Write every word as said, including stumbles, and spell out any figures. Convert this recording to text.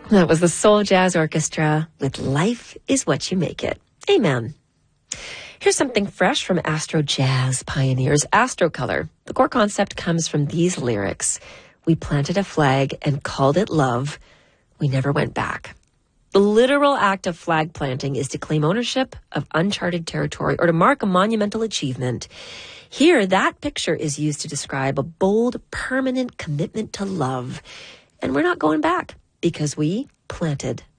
That was the Soul Jazz Orchestra with Life is What You Make It. Amen. Here's something fresh from Astro Jazz pioneers, Astrocolor. The core concept comes from these lyrics. We planted a flag and called it love. We never went back. The literal act of flag planting is to claim ownership of uncharted territory or to mark a monumental achievement. Here, that picture is used to describe a bold, permanent commitment to love. And we're not going back because we planted